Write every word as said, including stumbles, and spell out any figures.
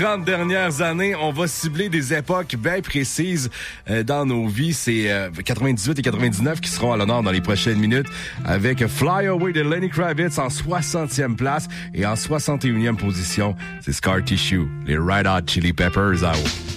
trente dernières années, on va cibler des époques bien précises euh, dans nos vies. C'est euh, quatre-vingt-dix-huit et quatre-vingt-dix-neuf qui seront à l'honneur dans les prochaines minutes avec Fly Away de Lenny Kravitz en soixantième place et en soixante et unième position, c'est Scar Tissue, les Red Hot Chili Peppers à haut.